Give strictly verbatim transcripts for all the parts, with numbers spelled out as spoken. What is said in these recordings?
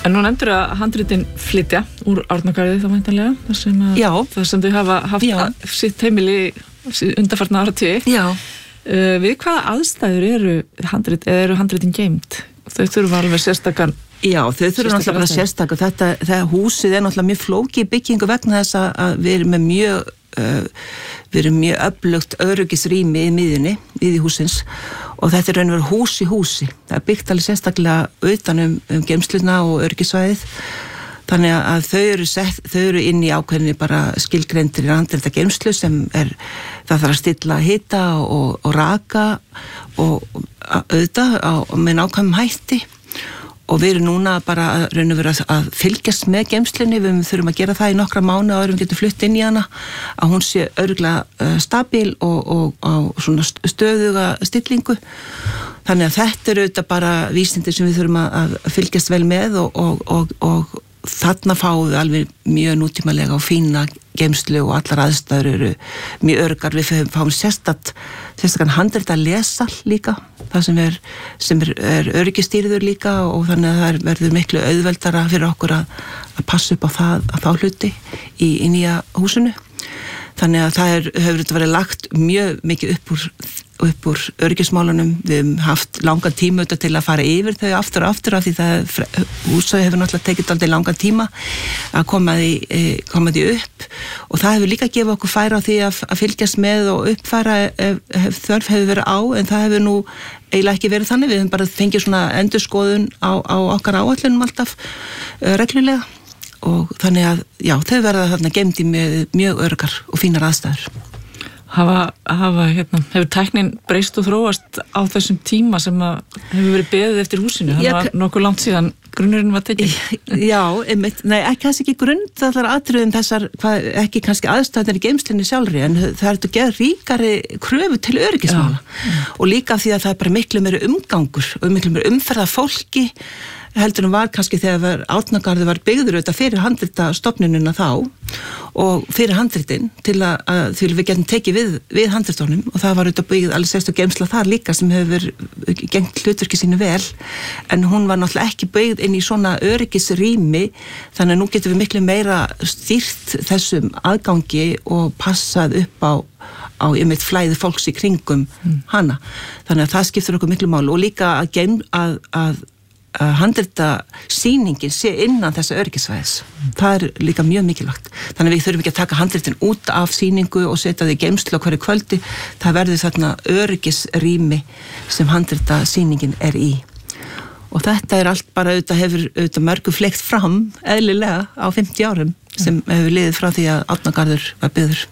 En nú nefndur að handritin flytja úr Árnagarði þá væntanlega, þar sem, að, þar sem þau hafa haft að, sitt heimili undanfarna áratugi. Já. Uh, við hvaða aðstæður eru handrit, eða eru handritin geymt? Þau þurfa alveg sérstakann. Já, þau þurfa náttúrulega bara sérstakar. Þetta, það húsið er náttúrulega mjög flókið byggingu vegna þess að við erum með mjög, uh, við erum mjög öflugt öryggisrými í miðjunni, miðju húsins, og þetta er raun og veru hús í húsi. Það er byggt alveg sérstaklega utan um, um geymsluna og öryggissvæðið. Þannig að þau eru, sett, þau eru inn í ákveðinni bara skilgreindir í handrita geymslu sem er, það þarf að stilla hita og, og raka og auðvitað á, með nákvæmum hætti. Og við erum núna bara að raun og vera að fylgjast með geymslunni, við þurfum að gera það í nokkra mánuði áður en við getum flutt inn í hana, að hún sé örugglega stabil og, og á svona stöðuga stillingu. Þannig að þetta eru auðvitað bara vísindi sem við þurfum að fylgjast vel með og, og, og, og þarna fáum við alveg mjög nútímalega og fína geymslu og allar aðstæður eru mjög öruggar. Við fáum sérstakt, sérstakann handrita lesal líka, það sem er, sem er, er öryggistýrður líka og þannig að það verður miklu auðveldara fyrir okkur að, að passa upp á það, að þá hluti í, í nýja húsinu. Þannig að það er, hefur þetta verið lagt mjög mikið upp úr upp úr öryggismálunum. Við hefum haft langan tíma til að fara yfir þau aftur og aftur af því það húsið hefur náttúrulega tekið dálítið langan tíma að koma því, koma því upp og það hefur líka gefið okkur færa á því að, að fylgjast með og uppfæra ef, ef þörf hefur verið á en það hefur nú eiginlega ekki verið þannig. Við hefum bara fengið svona endurskoðun á, á okkar áætlunum alltaf uh, reglulega og þannig að já, þau verða þarna geymd í mjög, mjög öruggar og fínar aðstæður. Hafa, hafa, hérna, hefur tæknin breyst og þróast á þessum tíma sem að hefur verið beðið eftir húsinu? Það var nokkuð langt síðan grunnurinn var tekið. Já, einmitt, nei, ekki kannski ekki grundvallar atriðum þessar, hvað, ekki kannski aðstæðnar í geymslunni sjálfri, en það er að gera ríkari kröfu til öryggismála. Og líka því að það er bara miklu meiri umgangur og miklu meiri umferða fólki heldur en var kannski þegar Árnagarður var byggður auðvitað fyrir handrita stofnununa þá og fyrir handritin til að, að til við getum tekið við, við handritunum og það var auðvitað byggð alveg sérstu geymsla þar líka sem hefur gengt hlutverki sínu vel en hún var náttúrulega ekki byggð inn í svona öryggisrými þannig að nú getum við miklu meira stýrt þessum aðgangi og passað upp á á einmitt flæði fólks í kringum mm. hana. Þannig að það skiptir okkur miklu máli og líka að geim að, að að handrita sýningin sé innan þessa öryggisvæðis. Mm. Það er líka mjög mikilvægt. Þannig að við þurfum ekki að taka handritin út af sýningu og setja þau í geymslu á hverju kvöldi. Það verður þarna öryggisrými sem handrita sýningin er í. Og þetta er allt bara auðvitað hefur auðvitað mörgu fleygt fram eðlilega á fimmtíu árum sem mm. hefur liðið frá því að Árnagarður var byggður.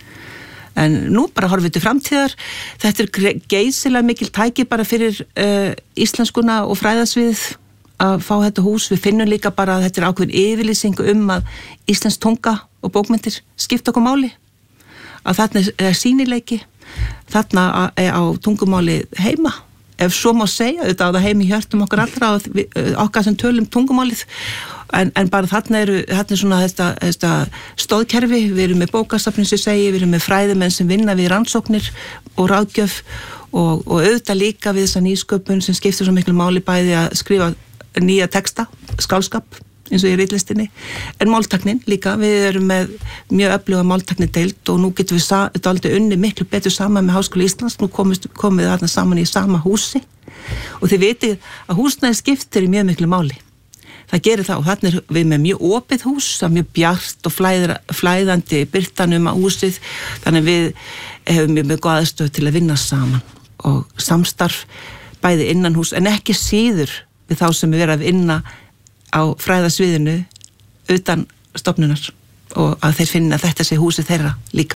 En nú bara horfum við til framtíðar. Þetta er geysilega mikil tæki bara fyrir uh, íslenskuna og fræðasviðið að fá þetta hús. Við finnum líka bara að þetta er ákveðin yfirlýsing um að íslensk tunga og bókmyndir skipta okkur máli. Að þarna er sýnileiki, þarna er á tungumáli heima. Ef svo má segja, þetta á það heim í hjörtum okkar allra og við, okkar sem tölum tungumálið. En, en bara þarna eru, þarna er svona þetta, þetta stóðkerfi, við erum með bókasafnin sem segi, við erum með fræðimenn sem vinna við rannsóknir og ráðgjöf og, og auðvitað líka við þessa nýsköpun sem skiptir svo miklu máli bæði að skrifa nýja texta, skáldskap, eins og í ritlistinni, en máltæknin líka, við erum með mjög öfluga máltæknideild og nú getum við sa, aldrei unni miklu betur saman með Háskóla Íslands, nú komist, komum við þarna saman í sama húsi og þið vitið að húsnæði skiptir í mjög miklu máli. Það gerir það og þarna er við með mjög opið hús, mjög bjart og flæðra, flæðandi birtanum á húsið, þannig við hefum mjög mjög góð aðstöð til að vinna saman og samstarf bæði innan hús, en ekki síður við þá sem við erum að vinna á fræðasviðinu utan stofnunar og að þeir finna að þetta sé húsið þeirra líka.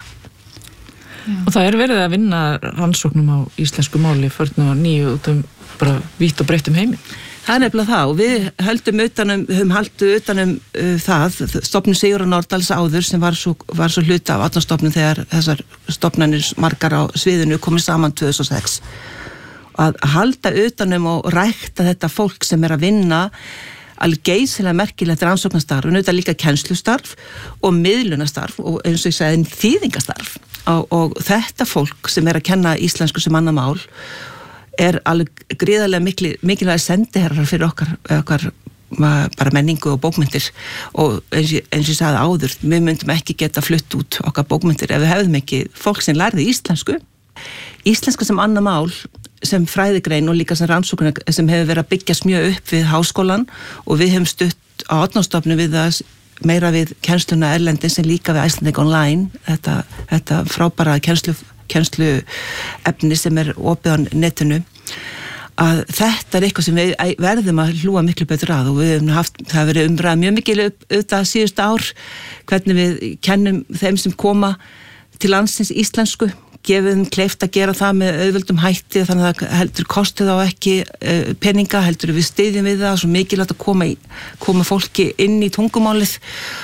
Já. Og það er verið að vinna rannsóknum á íslensku máli förnu og nýju út um bara vítt og breytt um heiminn. Það er nefnilega það og við höldum utanum, höfum haldið utanum uh, það, stofnun Sigurðar Nordals áður sem var svo, var svo hluta af Árnastofnun þegar þessar stofnanir margar á sviðinu komið saman tvö þúsund og sex. Að halda utanum og rækta þetta fólk sem er að vinna alveg geysilega merkilegt rannsóknarstarf, en auðvitað líka kennslustarf og miðlunastarf og eins og ég sagði þýðingastarf og, og þetta fólk sem er að kenna íslensku sem annað mál er alveg gríðarlega mikil, mikilvæg sendiherrar fyrir okkar, okkar bara menningu og bókmyndir og eins og ég sagði áður, við myndum ekki geta flutt út okkar bókmyndir ef við hefðum ekki fólk sem lærði íslensku íslensku sem annað mál sem fræðigrein og líka sem rannsóknar sem hefur verið að byggjast mjög upp við háskólan og við hefum stutt á Árnastofnun við það meira við kennsluna erlendis en líka við Icelandic Online þetta, þetta frábæra kennslu, kennslu efni sem er opið á netinu að þetta er eitthvað sem við verðum að hlúa miklu betur að og við hefum haft, það hefur verið umræða mjög mikil auðvitað síðust ár hvernig við kennum þeim sem koma til landsins íslensku gefum kleift að gera það með auðvöldum hætti þannig að það heldur kosti þá ekki uh, peninga, heldur við styðjum við það svo mikilvægt að koma, í, koma fólki inn í tungumálið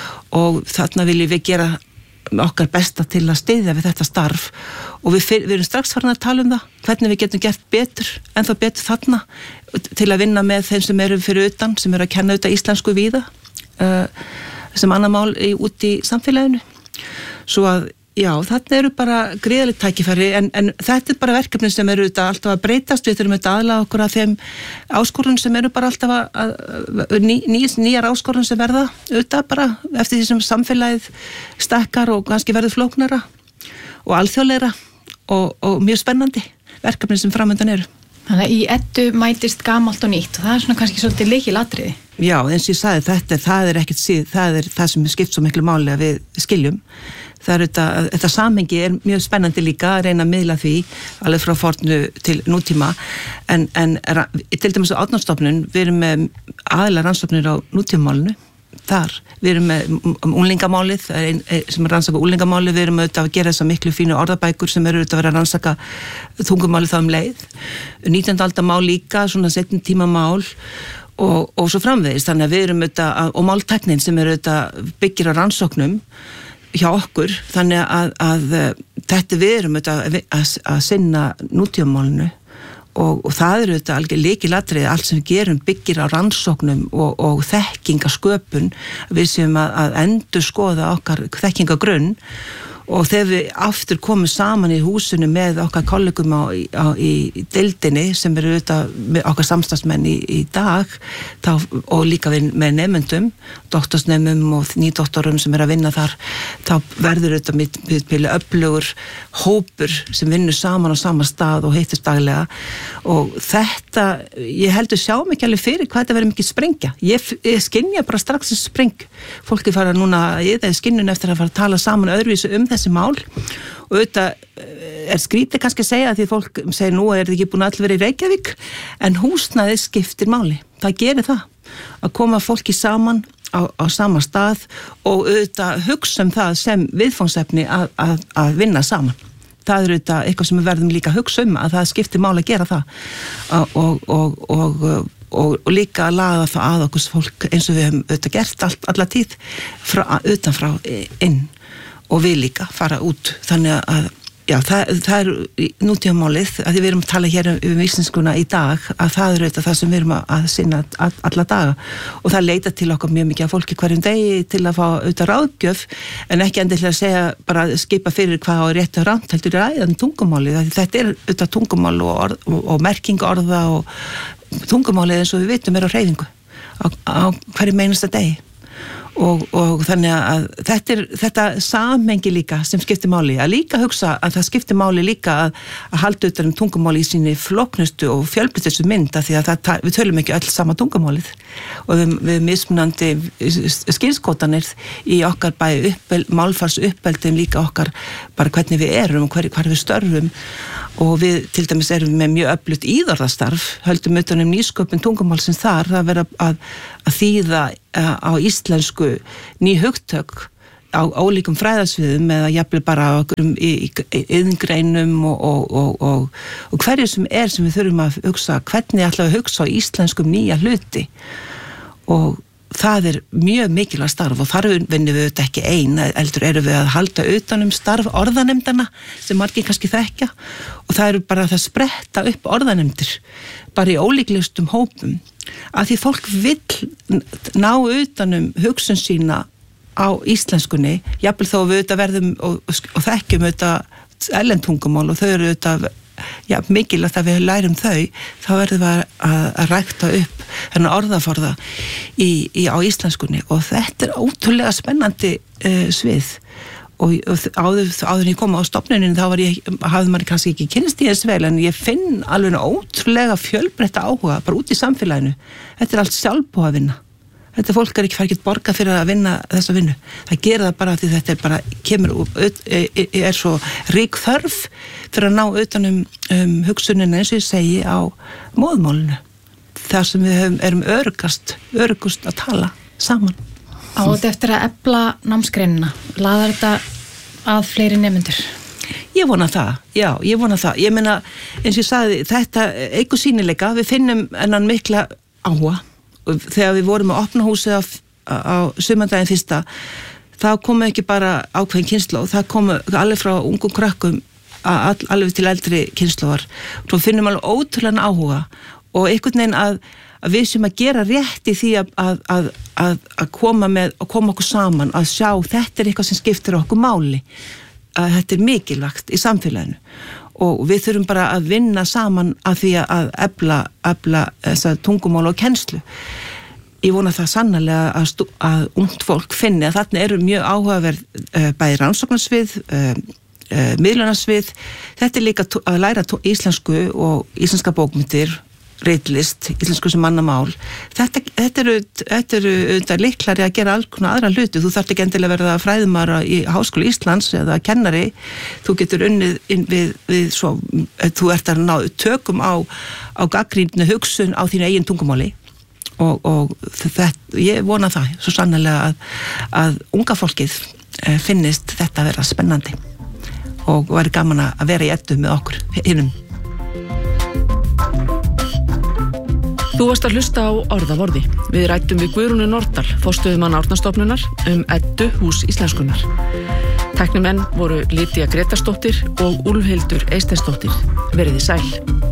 og þarna viljum við gera okkar besta til að styðja við þetta starf og við, við erum strax farin að tala um það hvernig við getum gert betur en þá betur þarna til að vinna með þeim sem eru fyrir utan, sem eru að kenna auðvitað íslensku víða uh, sem annar mál í, út í samfélaginu svo að já, þarna eru bara gríðalegt tækifæri en, en þetta er bara verkefni sem eru auðvitað alltaf að breytast, við þurfum auðvitað aðlaga okkur að þeim áskorun sem eru bara alltaf að, að ný, ný, nýjar áskorun sem verða auðvitað bara eftir því sem samfélagið stakkar og kannski verður flóknara og alþjóðlegra og, og mjög spennandi verkefni sem framöndan eru. Þannig að í eddu mætist gamalt og nýtt og það er svona kannski svolítið lykilatriði. Já, eins og ég sagði þetta, það er ekkert síð, það er það sem skipt svo miklu máli að við skiljum. Það er þetta, þetta samhengi er mjög spennandi líka að reyna að miðla því alveg frá fornu til nútíma en, en til dæmis á Árnastofnun við erum með aðilega rannsóknir á nútímamálinu þar, við erum með unglingamálið ein, sem er rannsaka unglingamálið, við erum auðvitað að gera þess að miklu fínu orðabækur sem eru auðvitað að vera að rannsaka tungumálið þá um leið nítjánda aldar mál líka, svona seinni tíma mál og, og svo framvegis, þannig að við erum auðvitað og máltæknin sem eru auðvitað byggir á rannsóknum hjá okkur, þannig að, að þetta við erum auðvitað að, að, að sinna nútímamálinu og, og það eru auðvitað alveg lykilatriði allt sem við gerum byggir á rannsóknum og, og þekkingasköpun við séum að, að endur skoða okkar þekkingagrunn og þegar við aftur komum saman í húsinu með okkar kollegum á, á, í deildinni sem eru auðvitað með okkar samstagsmenn í, í dag þá, og líka við, með nefndum, doktorsnefnum og nýdoktorum sem eru að vinna þar þá verður auðvitað mjög öflugur hópur sem vinnur saman á sama stað og heitist daglega og þetta, ég heldur sjá mikið alveg fyrir hvað þetta verður mikið sprengja ég, ég skynja bara strax þessu spreng fólki fara núna í það skinnun eftir að fara að tala saman öðruvísu um þessi mál og auðvitað er skrítið kannski að segja því fólk segir nú er þið ekki búin að allir verið í Reykjavík en húsnæði skiptir máli það gerir það, að koma fólki saman á, á sama stað og auðvitað hugsa um það sem viðfangsefni að, að, að vinna saman það er auðvitað eitthvað sem við verðum líka að hugsa um að það skiptir máli að gera það og, og, og, og, og, og líka að laga það að okkur fólk eins og við hefum auðvitað gert all, alla tíð frá, utanfrá inn og við líka fara út þannig að já, það, það er nútímamálið að því við erum að tala hér um íslenskuna í dag að það er auðvitað það sem við erum að, að sinna alla daga og það leita til okkar mjög mikið af fólki hverjum degi til að fá auðvitað ráðgjöf en ekki endilega að segja bara skipa fyrir hvað á rétt og rangt heldur í ræðan tungumálið þetta er auðvitað tungumál og, orð, og, og merking orða og tungumálið eins og við vitum er á hreyfingu á, á hverjum einasta degi Og, og þannig að þetta er þetta samhengi líka sem skiptir máli að líka hugsa að það skiptir máli líka að, að halda utan um tungumáli í síni flóknustu og fjölbreyttustu mynd af því að það, við tölum ekki öll sama tungumálið og við, við mismunandi skilskótanir í okkar bæði uppel, málfars uppeldum líka okkar bara hvernig við erum og hver, hver við störfum og við til dæmis erum með mjög öflugt íðorðastarf höldum utan um nýsköpun tungumálsins þar að vera að, að þýða á íslensku ný hugtök á ólíkum fræðasviðum eða jafnvel bara á okkur í iðngreinum og, og, og, og, og hverju sem er sem við þurfum að hugsa hvernig ætlum við að hugsa á íslenskum nýja hluti og það er mjög mikilvægt starf og þar vinnum við þetta ekki ein heldur erum við að halda utanum starf orðanemdana sem margir kannski þekkja og það eru bara það spretta upp orðanemdir bara í ólíklegstum hópum að því fólk vill ná utanum hugsun sína á íslenskunni jafnvel þó við auðvitað verðum og, og þekkjum auðvitað erlend tungumál og þau eru auðvitað já, mikilvægt að við lærum þau, þá verðum við að, að rækta upp þennan orðaforða í, í, á íslenskunni og þetta er ótrúlega spennandi uh, svið og, og áður, áður en ég kom á stofnunin þá var ég, hafði maður kannski ekki kynnst í þess vel en ég finn alveg ótrúlega fjölbreytta áhuga bara út í samfélaginu. Þetta er allt sjálfbúa vinna. Þetta fólk er ekki farið ekki borga fyrir að vinna þessa vinnu. Það gera það bara því þetta er bara kemur er svo rík þörf fyrir að ná utanum um, hugsunina eins og ég segi á móðmálinu. Þar sem við höfum, erum örugast, örugust að tala saman. Á þetta eftir að efla námsgreinina, laðar þetta að fleiri nemendur? Ég vona það, já, ég vona það. Ég meina, eins og ég sagði, þetta eigur sýnileika, við finnum ennan mikla áhuga. Þegar við vorum að opna húsið á, á sumardaginn fyrsta, þá komu ekki bara ákveðin kynnslóð, það komu alveg frá ungum krökkum all, alveg til eldri kynnslóðar. Svo finnum alveg ótrúlega áhuga og einhvern veginn að, að við sem að gera rétt í því að, að, að, að, að koma með, að koma okkur saman, að sjá þetta er eitthvað sem skiptir okkur máli, að þetta er mikilvægt í samfélaginu. Og við þurfum bara að vinna saman að því að efla, efla þessa tungumál og kennslu. Ég vona það sannarlega að, stú, að ungt fólk finni að þarna eru mjög áhugaverð uh, bæði rannsóknarsvið, uh, uh, miðlunarsvið. Þetta er líka að læra íslensku og íslenska bókmyndir, ritlist, íslensku sem mannamál. Þetta, þetta eru, þetta eru auðvitað líklari að gera alls konar aðra hluti. Þú þarft ekki endilega verða fræðumara í Háskóla Íslands eða kennari. Þú getur unnið inn við, við svo, þú ert að ná tökum á, á gagnrýnni hugsun á þínu eigin tungumáli. Og, og þetta, ég vona það svo sannarlega að, að unga fólkið finnist þetta að vera spennandi og væri gaman að vera í eddu með okkur hinnum. Þú varst að hlusta á Orðavorði. Við rættum við Guðrúnu Nordal, forstöðumann Árnastofnunar, um Eddu hús íslenskunnar. Tæknimenn voru Lydía Gretarsdóttir og Úlfhildur Eysteinsdóttir. Veriði sæl.